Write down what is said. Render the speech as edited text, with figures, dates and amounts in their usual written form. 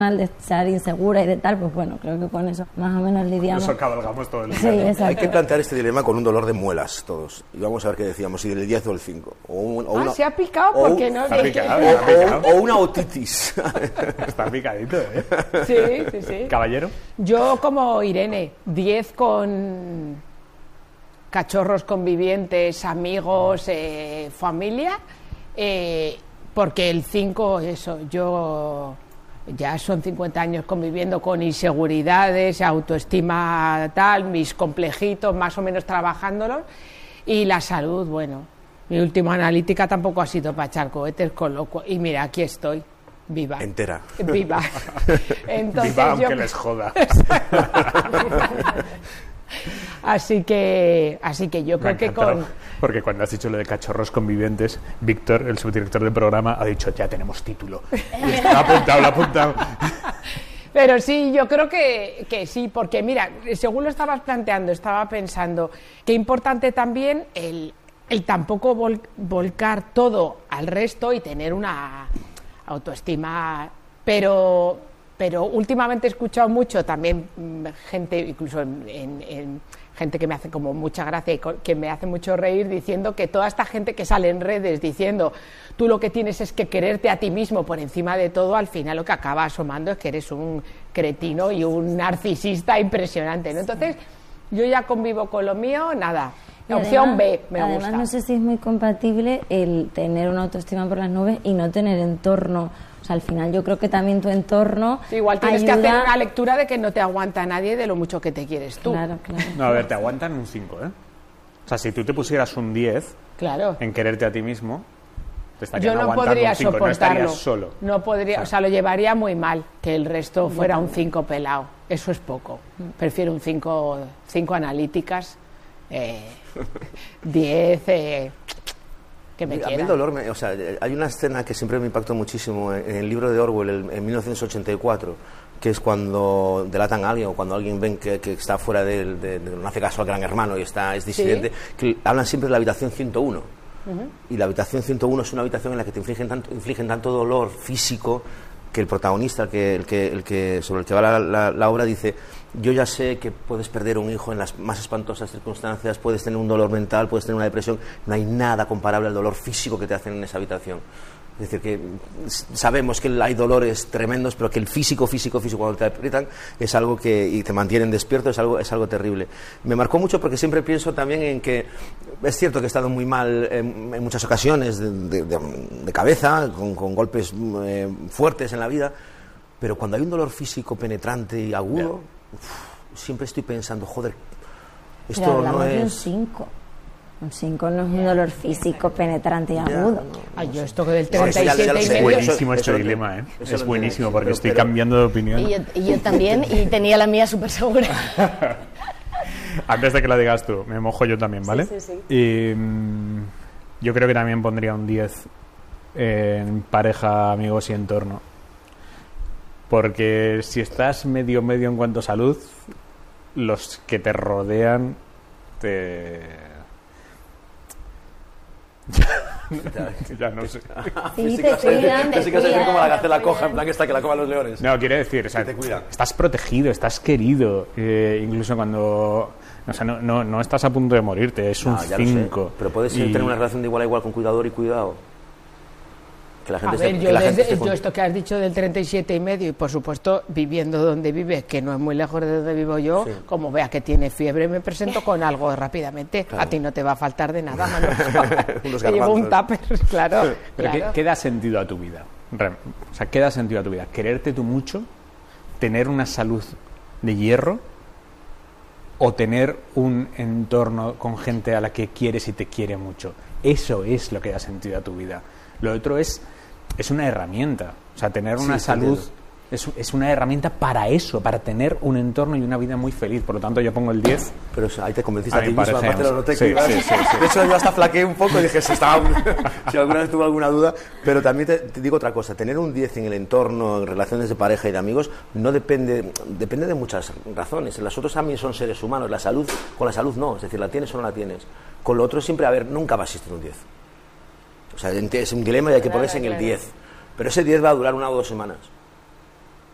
de estar insegura y de tal, pues bueno, creo que con eso más o menos lidiamos. Eso cabalgamos todo el día. Sí, exacto. Hay que plantear este dilema con un dolor de muelas todos. Y vamos a ver qué decíamos, si del 10 o el 5. Se ha picado porque no... O una otitis. Está picadito, ¿eh? Sí. ¿Caballero? Yo como Irene, 10 con cachorros convivientes, amigos, familia, porque el 5, eso, yo... Ya son 50 años conviviendo con inseguridades, autoestima tal, mis complejitos, más o menos trabajándolos. Y la salud, bueno, mi última analítica tampoco ha sido para echar cohetes, con lo cual, y mira, aquí estoy, viva. Entera. Viva. Entonces, viva aunque les joda. Así que yo creo que porque cuando has dicho lo de cachorros convivientes, Víctor, el subdirector del programa, ha dicho, ya tenemos título. Lo ha apuntado. Pero sí, yo creo que sí, porque mira, según lo estabas planteando, estaba pensando que importante también el tampoco volcar todo al resto y tener una autoestima, pero últimamente he escuchado mucho también gente, incluso en gente que me hace como mucha gracia y que me hace mucho reír, diciendo que toda esta gente que sale en redes diciendo tú lo que tienes es que quererte a ti mismo por encima de todo, al final lo que acaba asomando es que eres un cretino y un narcisista impresionante, ¿no? Entonces yo ya convivo con lo mío, nada. La opción B me gusta. Además no sé si es muy compatible el tener una autoestima por las nubes y no tener entorno. O sea, al final yo creo que también tu entorno igual tienes que hacer una lectura de que no te aguanta nadie de lo mucho que te quieres tú. Claro. No, a ver, te aguantan un 5, ¿eh? O sea, si tú te pusieras un 10 en quererte a ti mismo, te estarían aguantando un 5, no estarías solo. No podría, o sea, lo llevaría muy mal que el resto fuera un 5 pelado. Eso es poco. Prefiero un 5 analíticas, 10... que me a mí el dolor, hay una escena que siempre me impactó muchísimo en el libro de Orwell, en 1984, que es cuando delatan a alguien o cuando alguien ven que está fuera no hace caso al gran hermano y es disidente, que hablan siempre de la habitación 101. Y la habitación 101 es una habitación en la que te infligen tanto dolor físico que el protagonista, el que sobre el que va la obra, dice: yo ya sé que puedes perder un hijo en las más espantosas circunstancias, puedes tener un dolor mental, puedes tener una depresión, no hay nada comparable al dolor físico que te hacen en esa habitación. Es decir, que sabemos que hay dolores tremendos, pero que el físico cuando te aprietan es algo y te mantienen despierto, es algo terrible. Me marcó mucho porque siempre pienso también en que es cierto que he estado muy mal en muchas ocasiones de cabeza, con golpes fuertes en la vida, pero cuando hay un dolor físico penetrante y agudo, siempre estoy pensando, joder, esto no es... Un 5. Un 5 no es un dolor físico penetrante y agudo. Yo esto que del 37 y medio... Es buenísimo este dilema, ¿eh? Es buenísimo porque estoy cambiando de opinión. Y yo también, y tenía la mía súper segura. Antes de que la digas tú, me mojo yo también, ¿vale? Sí. Y yo creo que también pondría un 10 en pareja, amigos y entorno. Porque si estás medio en cuanto a salud, los que te rodean ya no sé. Sí, te cuidan, Así que vas a ser como la gacela coja, en plan esta que la coman los leones. No, quiere decir, te cuidan. Estás protegido, estás querido, incluso cuando... no estás a punto de morirte, es un 5. Pero puedes tener una relación de igual a igual con cuidador y cuidado. Que la gente yo esto que has dicho del 37 y medio, y por supuesto viviendo donde vives, que no es muy lejos de donde vivo yo, como vea que tiene fiebre me presento con algo rápidamente. Claro. A ti no te va a faltar de nada, Manolo. Te llevo un tupper, claro. Pero ¿qué da sentido a tu vida? O sea, ¿qué da sentido a tu vida? ¿Quererte tú mucho? ¿Tener una salud de hierro? ¿O tener un entorno con gente a la que quieres y te quiere mucho? Eso es lo que da sentido a tu vida. Lo otro es una herramienta. O sea, tener una salud es una herramienta para eso, para tener un entorno y una vida muy feliz. Por lo tanto, yo pongo el 10. Pero ahí te convenciste a ti mismo, aparte lo noté. Sí. De hecho, yo hasta flaqueé un poco y dije, si alguna vez tuve alguna duda. Pero también te digo otra cosa, tener un 10 en el entorno, en relaciones de pareja y de amigos, no depende de muchas razones. Los otros también son seres humanos. La salud, con la salud no, es decir, la tienes o no la tienes. Con lo otro siempre, nunca va a existir un 10. O sea, es un dilema y hay que ponerse en el 10. Pero ese 10 va a durar 1 o 2 semanas.